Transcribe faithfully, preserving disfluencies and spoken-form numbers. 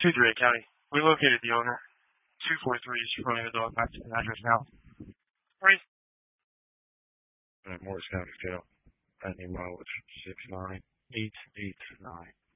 two three eight County. We located the owner. two four three is running the dog back to the address now. Three. Uh, Morris County Jail. Pending mileage six nine eight eight nine.